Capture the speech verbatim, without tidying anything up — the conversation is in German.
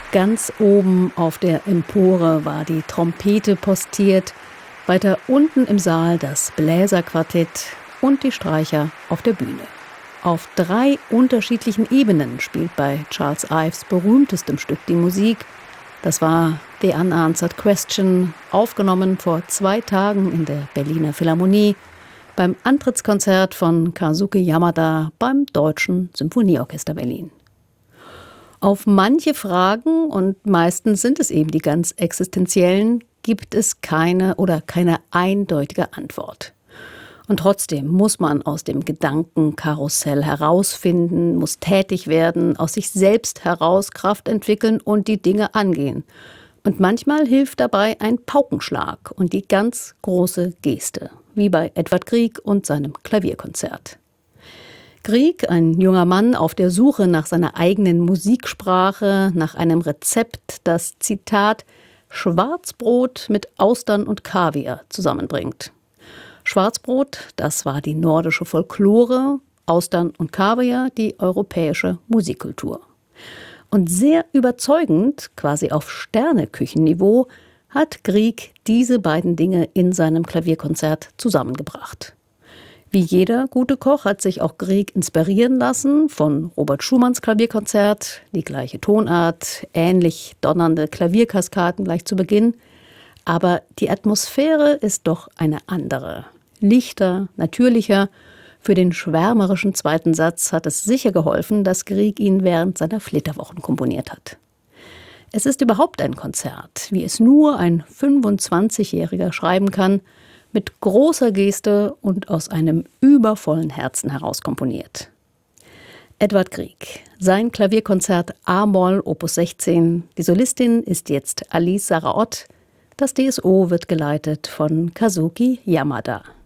Ganz oben auf der Empore war die Trompete postiert, weiter unten im Saal das Bläserquartett und die Streicher auf der Bühne. Auf drei unterschiedlichen Ebenen spielt bei Charles Ives berühmtestem Stück die Musik. Das war The Unanswered Question, aufgenommen vor zwei Tagen in der Berliner Philharmonie beim Antrittskonzert von Kazuki Yamada beim Deutschen Symphonieorchester Berlin. Auf manche Fragen, und meistens sind es eben die ganz existenziellen, gibt es keine oder keine eindeutige Antwort. Und trotzdem muss man aus dem Gedankenkarussell herausfinden, muss tätig werden, aus sich selbst heraus Kraft entwickeln und die Dinge angehen. Und manchmal hilft dabei ein Paukenschlag und die ganz große Geste, wie bei Edvard Grieg und seinem Klavierkonzert. Grieg, ein junger Mann auf der Suche nach seiner eigenen Musiksprache, nach einem Rezept, das, Zitat, Schwarzbrot mit Austern und Kaviar zusammenbringt. Schwarzbrot, das war die nordische Folklore, Austern und Kaviar die europäische Musikkultur. Und sehr überzeugend, quasi auf Sterneküchenniveau, hat Grieg diese beiden Dinge in seinem Klavierkonzert zusammengebracht. Wie jeder gute Koch hat sich auch Grieg inspirieren lassen von Robert Schumanns Klavierkonzert, die gleiche Tonart, ähnlich donnernde Klavierkaskaden gleich zu Beginn. Aber die Atmosphäre ist doch eine andere, lichter, natürlicher. Für den schwärmerischen zweiten Satz hat es sicher geholfen, dass Grieg ihn während seiner Flitterwochen komponiert hat. Es ist überhaupt ein Konzert, wie es nur ein fünfundzwanzigjähriger schreiben kann, mit großer Geste und aus einem übervollen Herzen heraus komponiert. Edvard Grieg, sein Klavierkonzert A-Moll Opus sechzehn. Die Solistin ist jetzt Alice Sarraott. Das D S O wird geleitet von Kazuki Yamada.